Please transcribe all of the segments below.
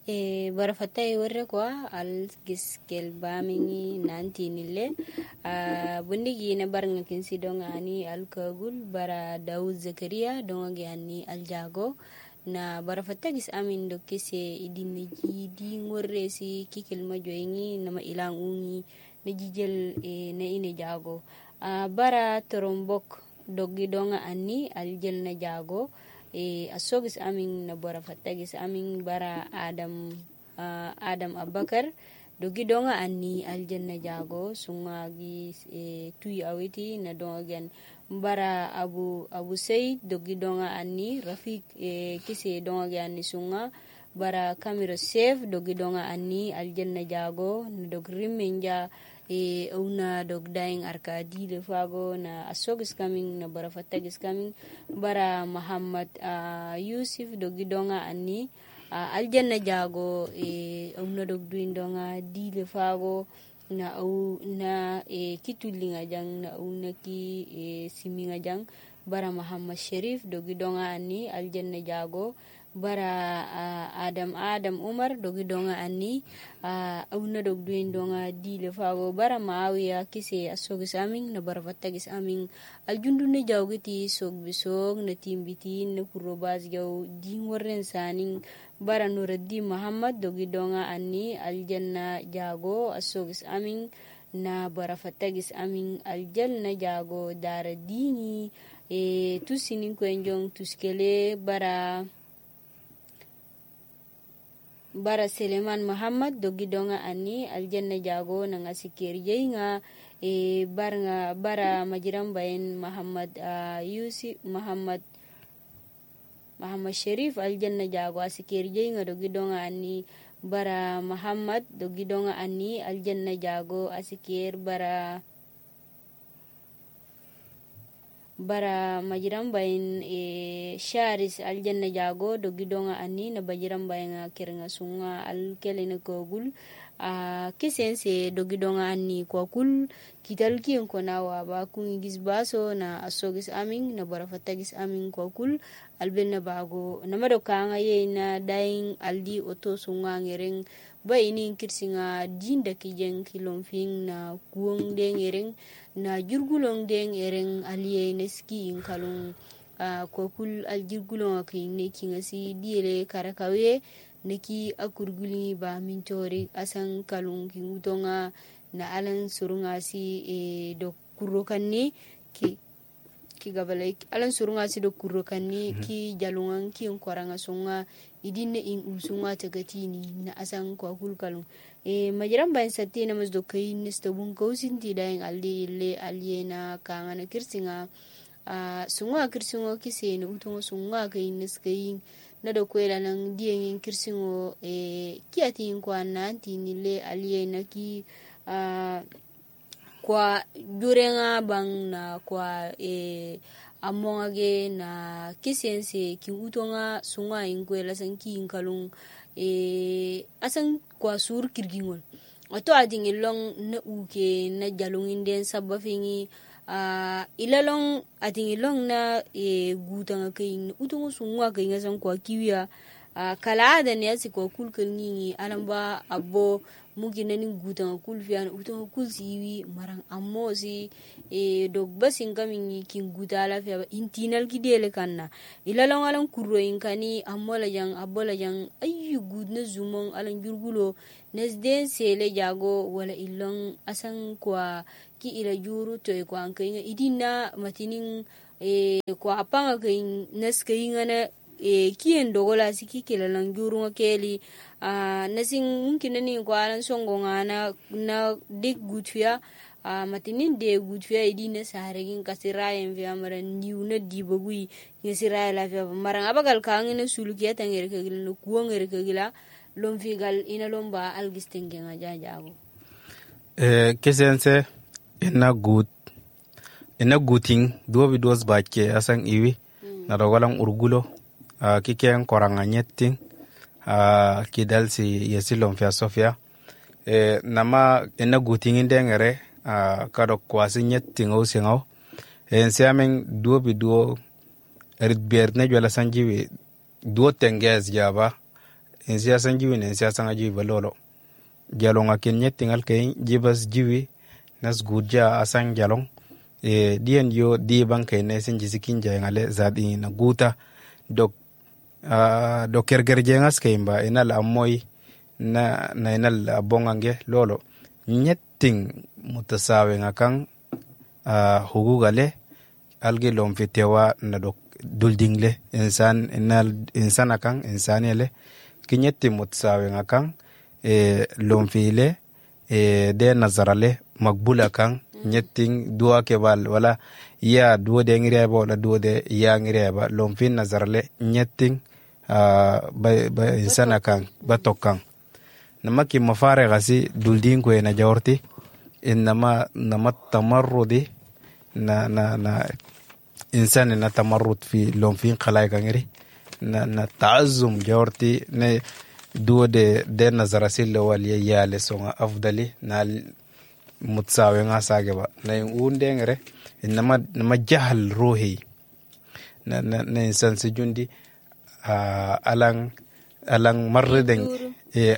bara fatai warre kwa al giskel bamingi nanti nille bundigi na barnga kinsi donga ani al kagul bara Daud Zakaria donga gianni al jago na bara fatai gis amin do kese idin di ngorre si kikil majoyingi nama ilang ungi na jijel na ine jago bara torombok doggi donga ani al jel na jago asogis amin na bora fatagis amin bara Adam Abakar dogi donga anni aljanna jago sungagi tuy awiti na donga gen bara Abu Said dogi donga anni Rafiq kise donga gen sunga bara Kamiro Sef dogi donga anni aljanna jago na dog rimenja una dog daing arkadi le fago na asogis coming na bara fatagis coming bara Muhammad Yusuf dogi donga anni aljanna jago una dog duin donga di le fago na kitulinga jang na una ki siminga jang bara Muhammad Sharif dogi donga anni aljanna jago bara Adam Umar dogi donga anni una dog duin donga di le fago bara Maawiya kise asogis amin na bara fatagis amin aljundu ne jawgiti sog bisog na timbitin na kurobaz jaw di warren sanin bara Nuruddin Muhammad dogi donga anni aljanna jago asogis amin na bara fatagis amin aljanna jago dara dini tusinin ko enjong tuskele bara Seleman Muhammad dogi donga anni aljanna jago nanga sikir jeinga bara majiram bayin Muhammad Yusuf Muhammad Sharif aljanna jago asikir jeinga dogi donga anni bara Muhammad dogi donga anni aljanna jago asikir bara majiram bayin Sharis aljanna jago dogi donga anni na bajiram bayin kiringa sunga al kelene kogul kisense dogi donga anni kwa kul kital kiyon kona wa ba kun gis baso na asogis amin na bara fatagis amin kwa kul albenna bago na mado kanga ye na daing aldi oto sunga ngereng bayini kirsinga dinda kijeng kilomfing na kuong deng ereng na jurgulong deng ereng aliye neski inkalung kwa kul al jurgulong akin neki ngasi diele karakawe neki akurguli ba mintori asan kalung kingutonga na alan surunga si do kurokanni ki gabalai alan surunga si do kurokanni ki jalungan ki koranga sunga idinne in usunga tagatini na asan kwa kul kalung majiram bayan satti na masdo kai nista bun kausin ti dayin alli ille aliena kangana kirsinga sunga kirsingo kise na utungo sunga kai niskayin na da kwela nan diyan kirsingo kiyati kwa nanti nile aliena ki kwa jurenga bang na kwa amonga ge na kisense ki utonga sunga inkwela sanki inkalung asan kwa sur kirgingol oto ading ilong na uke na jalungin den sabafingi ilalong ading ilong na gutanga kay utungo sunga kay ngasan kwa kiwiya kala ada ne asi kwa kulkal ngingi alamba abo mungkin nani gutanga kulfiyan utungo kulsiwi marang ammo si dog basin kami kin gutala fi intinal kidele kanna ilalong alang kurro inkani ammo la jang abo la jang ayu gudna zumong alang jurgulo nesden sele jago wala ilong asang kwa ki ila juru to ko an kay idina matinin ko apanga kay nas kay ngana kien dogola siki kilalang juru ngakeli nasin mungkin nani ko alan songo ngana na dik gutfia matinin de gutfia idina saharegin kasirayen via maran niuna dibagui ngesiraya la via marang abagal kangina sulukiya tangere kagila no kuongere kagila lomfigal ina lomba algistenge ngajajago kesense ina guting duobi dos bakke asan iwi na dogalang urgulo kiken koranga nyetting kidalsi yesilom fia sofia nama ina guting indengere kado kwasi nyetting o singaw ensiamen duobi duo ritber ne jwala sanjiwi duo tengez jaba in siyasan jiwi ne siyasan jiwi balolo jalong akin nyettingal kay jibas jiwi nas gudja asan jalong diyan yo di bankay ne sin jisikin jayngale zadi na guta dok do kergerjengas kay ba inal amoy na inal abongange lolo nyetting mutasawe ngakang hugugale alge lom fitewa na dok duldingle insan akang insanele kinyetti mutasawe ngakang lom file de nazarale magbula kang nyetting dua kebal wala ya duo de ngire ba wala duo de ya ngire ba lom fin nazarale nyetting ba insana kang batokang namaki mafare gasi dulding ko na jawrti inma tamarrudi na insan na tamarrud fi lom fin khalay kangiri na ta'azzum jawrti ne duo de nazarasil wal ya le songa afdali na mutsawe nga sage ba na unde ngere inma jahal ruhi na insan se jundi alang marredeng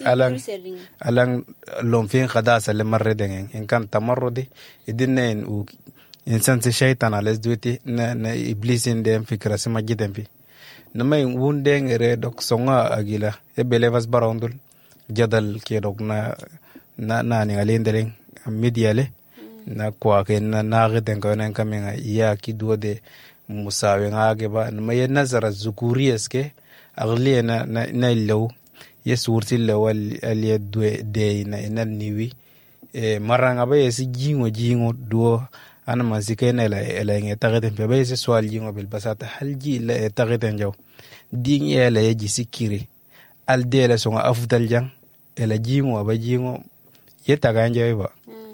alang lomfin khadasa le marredeng en kan tamarrudi idinen u insan se shaytan ales duti na iblisin dem fikra se majidem fi nama unde ngere dok songa agila e belevas barondul jadal ke dok na ni alendeleng mediale na kwa ke na geden ko nan kamen ya ki duode musawe ngage ba ma ye nazara zukuriyes agli na law yesurti lawal al yadwe de na niwi maranga ba yesi jingo do ana masike na la nge tageten be yesi swal jingo bil basata halji la tageten jaw ding yela yeji sikiri al de la songa afdal jang ela jingo ba jingo yetaga njawe ba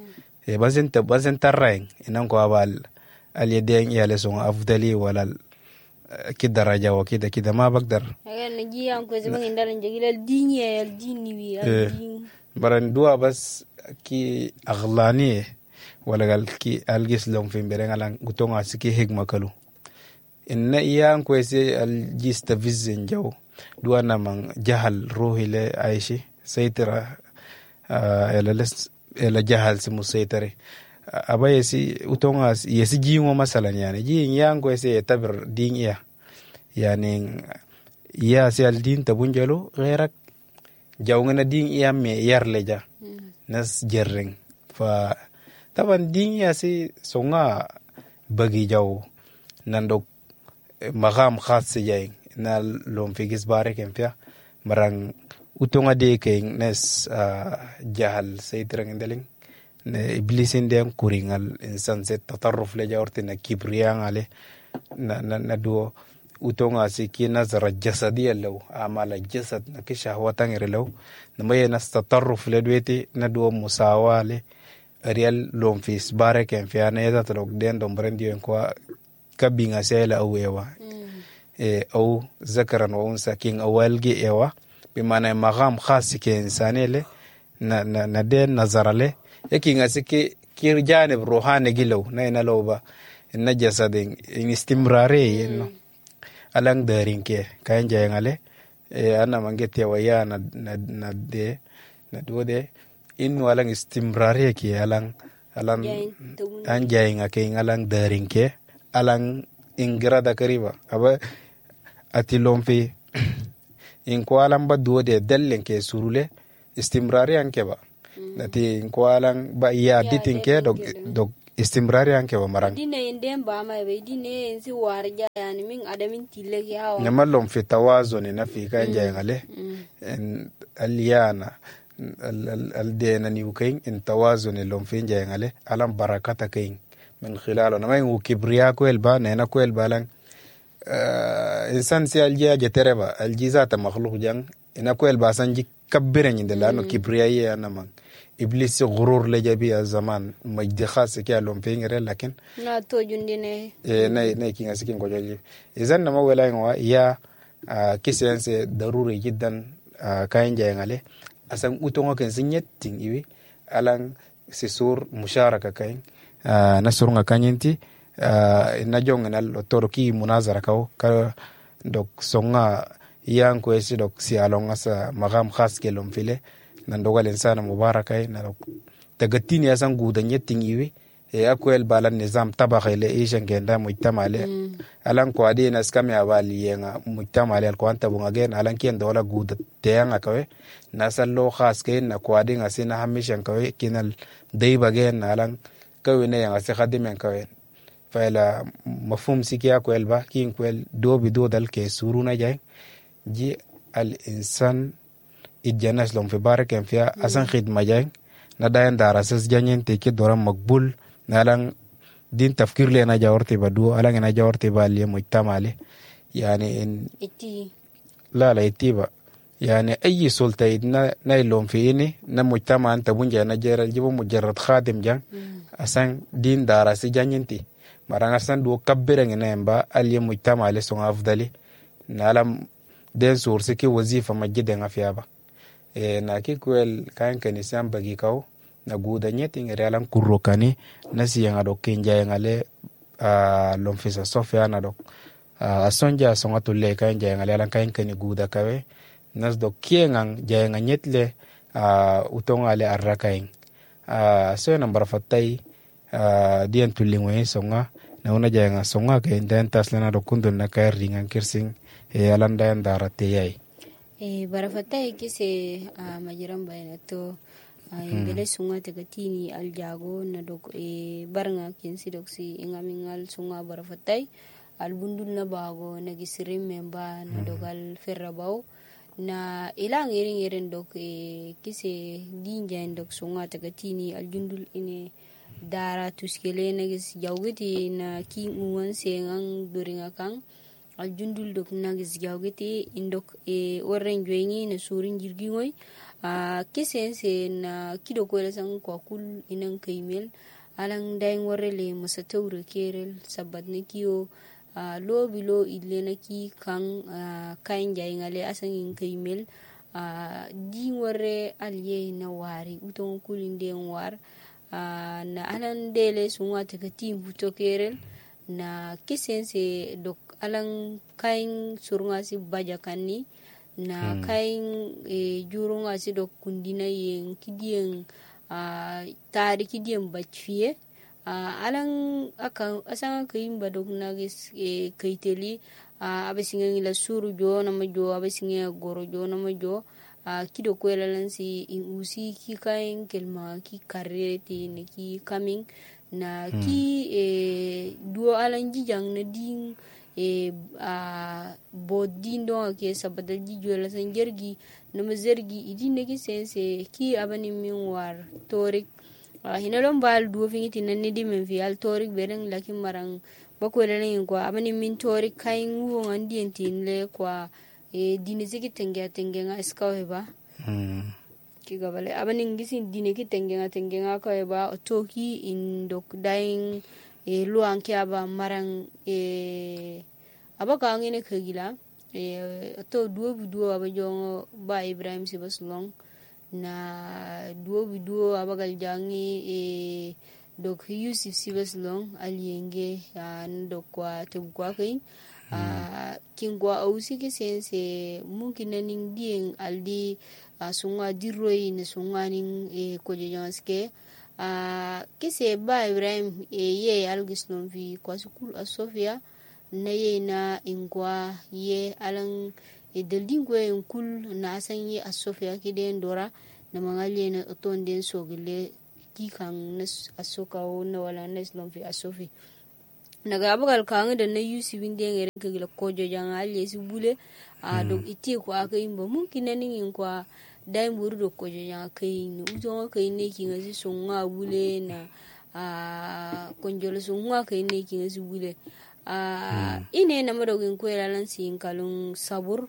bazen tarrain inan ko abal al yeden yale songa afdali wala ki daraja wa kida ma bagdar na jiyan ko zaman indalan jagilal dinye dini wi baran duwa bas ki aghlani wala gal ki algis lom fi berengalan gutonga siki higma kalu inna iyan ko se al jista vizin jaw duwa namang jahal ruhi le aishi saytira ela jahal si musaitare aba yesi utonga yesi jingo masalan yani jin yango yesi tabir din yani ya si al din tabunjalo gherak jawngana din me yarleja nas jerring fa taban din si songa bagi jaw nandok magam khas jay na lom figis bare kempia marang utonga de keng nes jahal saytrang indeling ne iblisin dem kuringal insan set tatarruf le jawrti na kibriya ngale na duo utonga siki nazara jasadiya law amala jasad na kishahwatan irlaw na may nas tatarruf le dueti na duo musawale real lom fis bare ken fi ana yata tok den dom brendi en ko kabinga sela awewa au zakaran wa unsa king awalgi ewa bimana magam khas ke insanele na de nazarale yaki ngasike kir janib ruhani gilaw na ina lawba na jasadin in istimrare no alang darinke kayan jayangale ana mangete waya na de na duode in walang istimrare ki alang an jayinga ke alang darinke alang ingrada kariba aba atilomfi in kwalan ba duode dellen ke surule istimrari anke ba nati in kwalan ba ya ditin ke dog istimrari anke ba marang dine indem ba mai be dine si warja yani min adamin tilaki hawa nyamalom fi tawazun na fi kan jayngale en aliyana al dena ni ukain in tawazun lom fi jayngale alam barakata kain min khilalo na may kibriya ko elba na ko elba lang insan si aljiya jetereba aljiza ta makhluq jang ina ko el basan ji kabbira ni de lano kibriya ya naman iblis ghurur le jabi zaman majdi khas ki alom pengere lakin na to jundine na ki ngasi kin ko jolli izan na mawela ngwa ya kisense daruri jiddan kayan jayngale asan utongo ken sinyetting iwi alang sisur musharaka kain nasurunga kanyinti na jonga na toro ki munazara ka dok songa yan ko esi dok si along asa magam khas ke lom file nan dogal insana mubarakai na dok tagatini asan gudan yetting iwi akwel balan nizam tabakh ile ishan genda mujtamale alan ko adi nas kam ya bali yenga mujtamale al ko anta bunga gen alan kien dola guda teyanga kawe nasallo khas ke na ko adi ngasina hamishan kawe kinal deiba gen alan kawe ne yanga se khadimen kawe fala mafhum sikia kwel ba kin kwel do bi do dal ke suruna jay ji al insan idjanas lom fi baraken fiya asan khidma jay na dayan darasas janyen te ke doram makbul nalang din tafkir le na jawarti badu alang na jawarti ba le mujtamale yani in iti la itiba yani ayi sulta na ilom fi ini na mujtama anta bunja na jeral jibo mujarrad khadim jang asan din darasi janyinti maranga san do kabbere ngene mba ali mujtamale son afdali nalam den sursi ki wazifa majide ngafiaba na ki kwel kan kanisam bagi kaw na guda nyeti ngere alan kurro kani nasi yang adok kinja yang ale lomfisa sofia na dok asonja songa tulle kan jaya ngale alan kan kani guda kawe nas dok kiengang jaya nyetle utong ale arrakaing so number fatai dian tulingwe songa na una jaya songa ke intentas lana dokundun na kay ringan kirsing alan dayan darate yai barafatai kise majiran bayanato ingele sunga tegatini aljago na dok baranga kinsi doksi ingamingal sunga barafatai albundul na bago na gisirim memba na dogal ferrabaw na ilang iring dok kise ginjan dok sunga tegatini aljundul ine dara tuskele na gis jawgiti na ki uwan sengang duringa kang aljundul dok na gis jawgiti indok oren joingi na surin jirgingoy kisense na kido ko san kwa kul inan kaimel alang daing warele masatawre kerel sabat ne kiyo lo bilo ile na ki kan kain jay ngale asan in kaimel di warre alye na wari uton kulin den war na alan dele sunwa ta tim buto kerel na kisense dok alang kain surunga si bajakanni na kain jurung asi dok kundina yang kidien tari kidien bachfie alang asang kain badok nagis kaiteli abesinga ila suru jo na majo abesinga goro jo na majo kido ko lansi in usi ki kain kelma ki kareti ne ki coming na ki duo alang jijang na ding bodin don ke sabada jijola san jergi nama zergi idine ki sense ki abani min war torik hinalon bal duo fingiti nanni dimen fi al torik beren lakin marang bako lelen kwa abani min torik kain wo ngandi entinle kwa dine ziki tenga nga iskaw ba ki gabale abani ngisi dine ki tenga ko ba toki in dok daing luang kia ba marang abaka ngene kagila to duo aba jongo ba Ibrahim Sibaslong na duo abagal jangi dok Yusuf Sibaslong aliyenge ndok kwa tebukwa kai kingwa ausi ke sense mungkin naning dien aldi sunga diroi ne sunga ning koje janske kese ba Ibrahim ye algislon fi kwa sukul asofia na ye na ingwa ye alang daldingwe kul na san ye asofia kiden dora na mangalie na oton den sogile kikan nas asoka na wala naslon fi asofi naga abagal kanga da na Yusuf inde ngere kagila kojo janga alle si bule dog iti ko aka imba mungkin nanin kwa dai buru do ko janya kai ne uzo kai ne ki ngasi sunga bule na konjolo sunga kai ne ki ngasi bule ine na madogin ko lan sin kalun sabur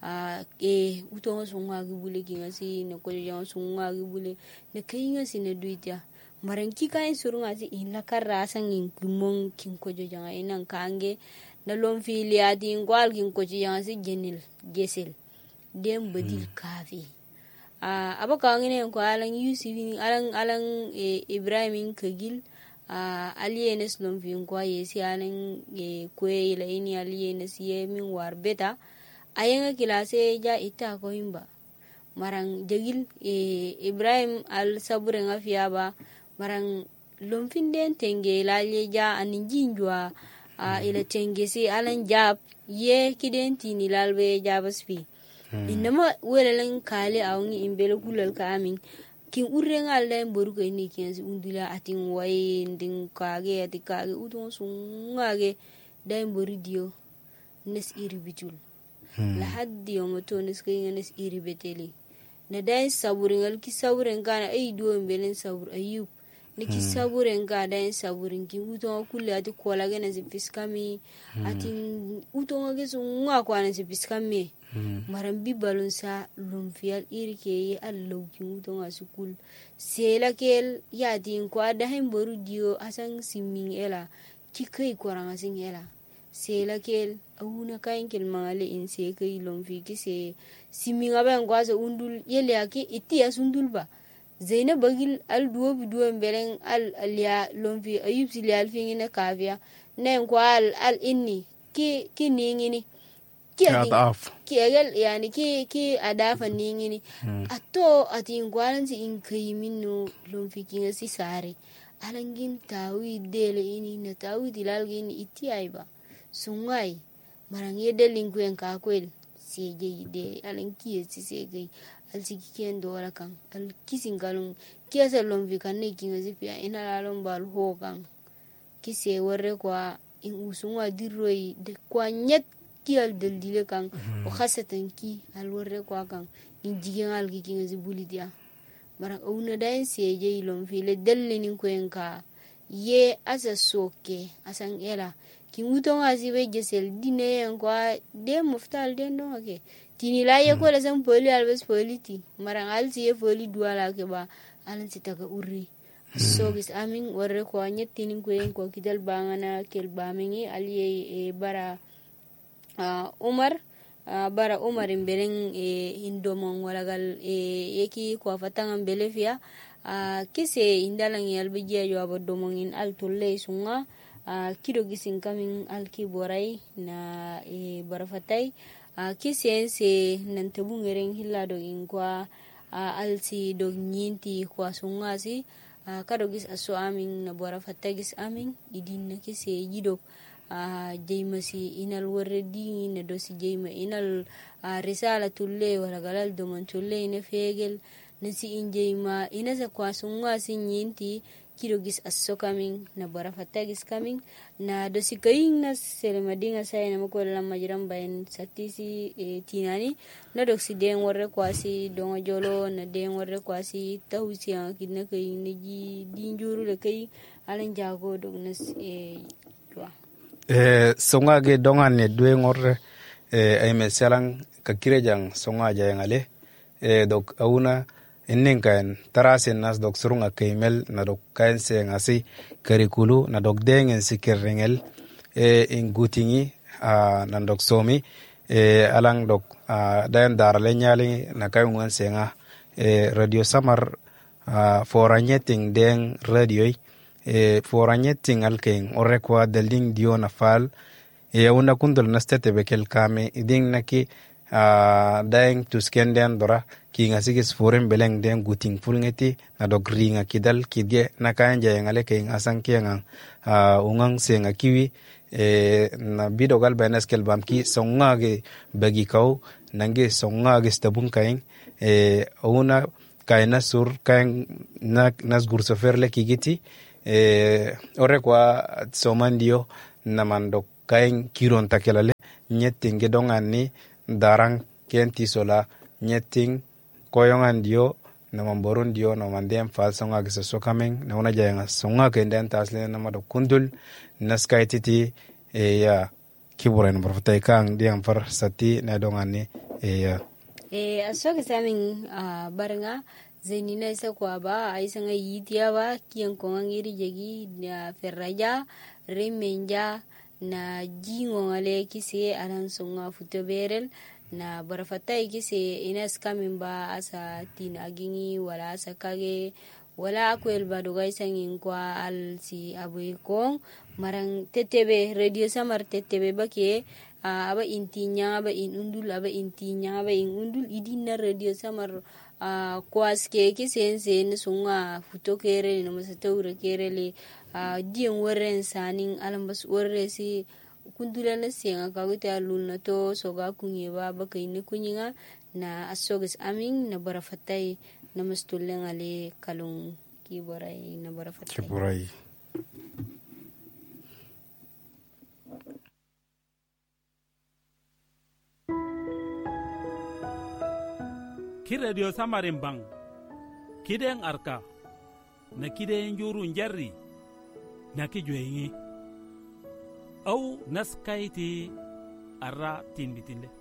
uto sunga gi bule ki ngasi ne ko janya sunga gi bule ne kai ngasi ne duita maran ki kai surunga si in la karra san in kumon kin ko janya inan kange na lon filiati ngwal kin ko janya si genil gesel dem badil kafi abaka ngene ko alang Yusuf alang Ibrahim kagil alienes lom fin ko yesi alang ko ila ini alienes ye min war beta ayenga kilase ja ita ko himba marang jagil Ibrahim al sabure nga fiaba marang lomfinden tenge lalle ja aninjinjwa ila tenge si alan jab ye kiden tini lalbe jabaspi inama welalen kale awngi imbele kulal ka amin kin urrenga alda mboruko ni kiasi undula atin waye ndin kage atikage uton sungage da mbori dio nes iribitul la haddi yawma to nes kay nes iribeteli na dai saburin ki saburin kana ay do mbelen sabur ayub ne ki saburin ga dai saburin ki uton kulle ati kola gena si fiskami atin uton ga sunga kwana si fiskami maran bi balon sa lumfiyal irike yi allau ki uton asukul sela kel ya din ko da hin boru dio asan simin ela ki kai koranga sin ela sela kel awuna kain kel mangale in se kai lumfi ki se simin aban gwaza undul yele aki iti asundul ba zaina bagil al duwo biduwo mberen al aliya lumfi ayub sili alfi ne kavia ne ko al inni ki ningini ki egal yani ki adafa ningini atto ati ngwalan si in kai minno lumfi kinga si sare alangin tawi dele ini na tawi dilalgin iti aiba sungai marang yede lingkuen ka kwel seje de alan kiye si seje al siki ken do wala kan al kisin galun kiyasa lumfi kan ne kinga si pia ina lalon bal ho kan kise warre kwa in usunwa dirroi de kwa nyet kiyal daldile kan o khasatan ki alwarre kwa kan in jigen algi kinga si bulidia mara una dain seje ilon file dallinin ko enka ye asa soke asan ela kin uton asibe gesel dine en kwa de muftal den don ake tini la ye ko la san poli albes politi mara alsi ye poli duala ke ba alan sitaka urri so gis amin warre ko nyettinin ko en ko kidal bangana kel bamingi aliye bara bara Umar imbeleng indomon walagal yeki kwa fatanga mbele fia kise indalang yalbijia yo abodomon in altulle sunga kido gisin kamin alkiborai na barafatai kise ense nantabungeren hillado in kwa alsi dog nyinti kwa sunga si kado gis aso amin na barafatai gis amin idin na kise jidok jeyma si inal warredi na dosi jeyma inal risala tulle wala galal doman tulle ina fegel nasi in jeyma ina sa kwa sunga sin yinti kido gis asso coming na bara fatta gis coming na dosi kayin na selema dinga sai na mako la majiran bayan satisi tinani na doksi den warre kwasi donga jolo na den warre kwasi tawsi an kidna kayin ni dinjuru le kayi alan jago dognas songa ge donga ne dwe ngorre ay me selang ka kirejang songa jayangale dok auna ennen kan tarasen nas dok surunga kaimel na dok kan se ngasi karikulu na dok dengen sikirengel in gutingi na dok somi alang dok dayan darale nyali na kayungan senga radio samar foranyeting den radio foranyeting alken orekwa delding dio na fal una kundol nastete bekel kame iding naki daeng tuskenden dora ki ngasigis foren beleng den guting fulngeti na dogringa kidal kidge na kanja ngale ke asan kianga ungang senga kiwi na bidogal beneskel bamki songage bagi kau nange songage stabun kaing una kaina sur kaing nas gursoferle kigiti ore kwa somandio namando kain kiron takelale nyetting gedongani darang kenti sola nyetting koyongan dio namamborun dio namandem fal songa gisa sokameng na una jayanga songa kenden tasle namado kundul naskaititi ya kiburen barfatay kang diang far sati na dongani ya asoke saming baranga zenina isa kwa ba aisa nga yitia ba kiyan konga ngiri jegi na ferraja remenja na jingo ngale kisi alan songa futoberel na barafatai kisi inas kamin ba asa tina gingi wala asa kage wala akwel ba doga isa kwa al si abuy kong marang tetebe radio samar tetebe ba ke aba intinya aba in undul aba intinya aba in undul idina radio samar kwaske kisense ne sunga futo kere ne masataura kere le diyan warren sanin alambas warre si kundula na senga kaguta lulna to soga kunye ba baka ne kunyinga na asogis amin na barafatai na mastuleng ale kalung kiborai na barafatai kiborai. ki radio samarin bang kiden arka na kiden juru njarri na ki joyingi au naskaiti arra tin bitinde